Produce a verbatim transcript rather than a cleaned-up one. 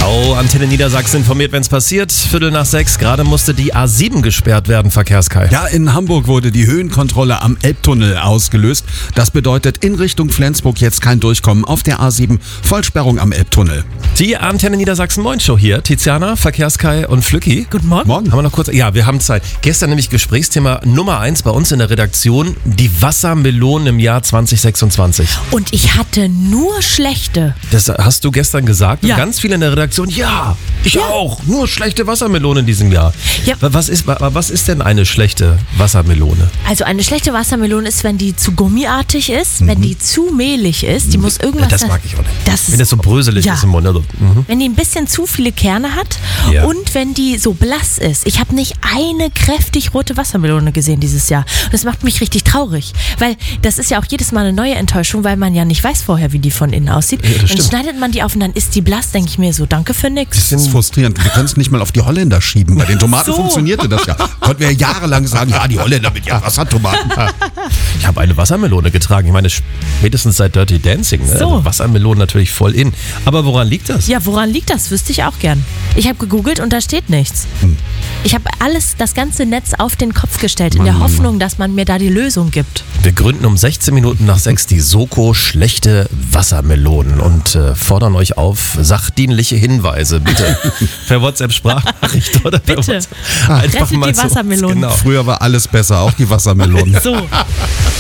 Genau, Antenne Niedersachsen informiert, wenn es passiert. Viertel nach sechs, gerade musste die A sieben gesperrt werden, Verkehrskai. Ja, in Hamburg wurde die Höhenkontrolle am Elbtunnel ausgelöst. Das bedeutet in Richtung Flensburg jetzt kein Durchkommen auf der A sieben, Vollsperrung am Elbtunnel. Die Antenne Niedersachsen Moin Show hier. Tiziana, Verkehrskai und Flücki. Guten Morgen. Morgen. Haben wir noch kurz? Ja, wir haben Zeit. Gestern nämlich Gesprächsthema Nummer eins bei uns in der Redaktion, die Wassermelonen im Jahr zwanzig sechsundzwanzig. Und ich hatte nur schlechte. Das hast du gestern gesagt. Ja. Und ganz viele in der Redaktion, ja, ich Ja. auch. Nur schlechte Wassermelonen in diesem Jahr. Ja. Was ist, was ist denn eine schlechte Wassermelone? Also eine schlechte Wassermelone ist, wenn die zu gummiartig ist, wenn die zu mehlig ist. Die muss irgendwas... Das mag ich auch nicht. Das Wenn das so bröselig ja. ist im Mund. Also, mhm. Wenn die ein bisschen zu viele Kerne hat Ja. und wenn die so blass ist. Ich habe nicht eine kräftig rote Wassermelone gesehen dieses Jahr. Und das macht mich richtig traurig. Weil das ist ja auch jedes Mal eine neue Enttäuschung, weil man ja nicht weiß vorher, wie die von innen aussieht. Ja, das dann stimmt. schneidet man die auf und dann ist die blass, denke ich mir so, danke für nix. Das ist frustrierend. Wir können es nicht mal auf die Holländer schieben. Bei den Tomaten So. funktionierte das ja. Konnten wir jahrelang sagen, ja, die Holländer mit ihren Wassertomaten. Ich habe eine Wassermelone getragen. Ich meine, spätestens seit Dirty Dancing. Ne? So. Also Wassermelonen natürlich voll in. Aber woran liegt das? Ja, woran liegt das? Wüsste ich auch gern. Ich habe gegoogelt und da steht nichts. Ich habe alles, das ganze Netz auf den Kopf gestellt, in der Hoffnung, dass man mir da die Lösung gibt. Wir gründen um sechzehn Minuten nach sechs die Soko schlechte Wassermelonen und äh, fordern euch auf, sachdienliche Hinweise, bitte. Per WhatsApp-Sprachnachricht oder per Bitte. WhatsApp. Einfach Rettet mal die so- Wassermelonen. Genau. Früher war alles besser, auch die Wassermelonen. So.